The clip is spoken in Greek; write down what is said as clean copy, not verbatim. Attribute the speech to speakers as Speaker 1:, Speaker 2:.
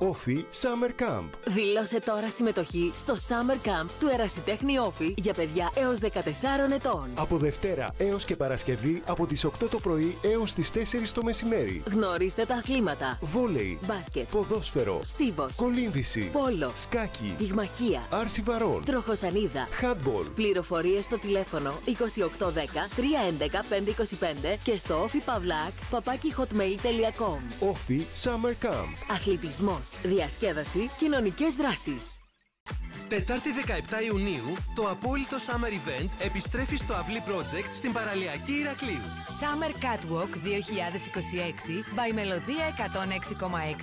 Speaker 1: Όφι Summer Camp.
Speaker 2: Δηλώσε τώρα συμμετοχή στο Summer Camp του Ερασιτέχνη Όφι για παιδιά έως 14 ετών.
Speaker 1: Από Δευτέρα έως και Παρασκευή από τις 8 το πρωί έως τις 4 το μεσημέρι.
Speaker 2: Γνωρίστε τα αθλήματα:
Speaker 1: Βόλεϊ,
Speaker 2: μπάσκετ,
Speaker 1: ποδόσφαιρο,
Speaker 2: στίβος,
Speaker 1: κολύμβηση,
Speaker 2: πόλο,
Speaker 1: σκάκι,
Speaker 2: πυγμαχία,
Speaker 1: άρση βαρών,
Speaker 2: τροχοσανίδα.
Speaker 1: handball.
Speaker 2: Πληροφορίες στο τηλέφωνο 2810 311 525 και στο ofipavlak@hotmail.com.
Speaker 1: Όφι Summer Camp.
Speaker 2: Αθλητισμός, διασκέδαση, κοινωνικές δράσεις.
Speaker 3: Τετάρτη 17 Ιουνίου, το απόλυτο Summer Event επιστρέφει στο Αυλή Project στην παραλιακή Ηρακλείου.
Speaker 4: Summer Catwalk 2026 by Melodía 106,6